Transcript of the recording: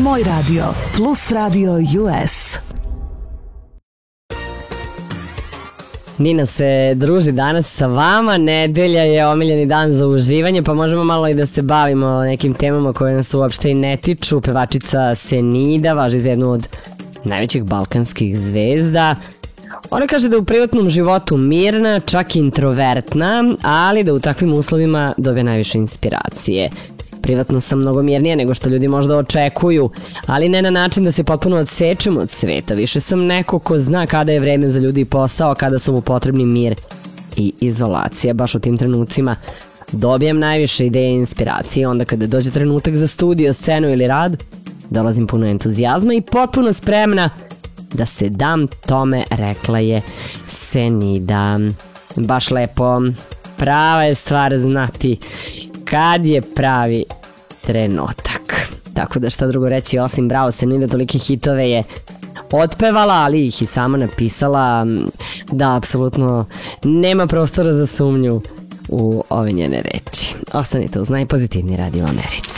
Moj radio plus radio US. Nina se druži danas sa vama, nedelja je omiljeni dan za uživanje, pa možemo malo i da se bavimo nekim temama koje nas uopšte i ne tiču. Pevačica Senida važi za jednu od najvećih balkanskih zvezda. Ona kaže da je u privatnom životu mirna, čak introvertna, ali da u takvim uslovima dobije najviše inspiracije. Privatno sam mnogo mirnija nego što ljudi možda očekuju, ali ne na način da se potpuno odsečem od sveta. Više sam neko ko zna kada je vreme za ljudi i posao, kada su mu potrebni mir i izolacija. Baš u tim trenucima dobijem najviše ideje i inspiracije. Onda kada dođe trenutak za studio, scenu ili rad, dolazim puno entuzijazma i potpuno spremna da se dam tome, rekla je Senida. Baš lepo, prava je stvar znati kad je pravi trenutak. Tako da šta drugo reći osim bravo Senida, tolike hitove je otpevala, ali ih i sama napisala, da apsolutno nema prostora za sumnju u ove njene reči. Ostanite uz najpozitivniji radio u Americi.